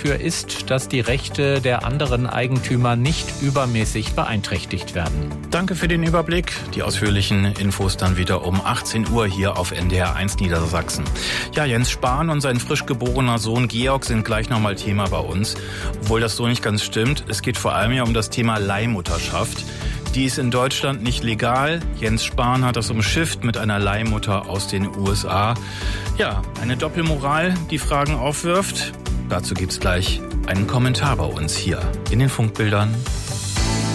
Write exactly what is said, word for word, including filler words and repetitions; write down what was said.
dafür ist, dass die Rechte der anderen Eigentümer nicht übermäßig beeinträchtigt werden. Danke für den Überblick. Die ausführlichen Infos dann wieder um achtzehn Uhr hier auf N D R eins Niedersachsen. Ja, Jens Spahn und sein frisch geborener Sohn Georg sind gleich nochmal Thema bei uns. Obwohl das so nicht ganz stimmt. Es geht vor allem ja um das Thema Leihmutterschaft. Die ist in Deutschland nicht legal. Jens Spahn hat das umschifft mit einer Leihmutter aus den U S A. Ja, eine Doppelmoral, die Fragen aufwirft. Dazu gibt's gleich einen Kommentar bei uns hier in den Funkbildern.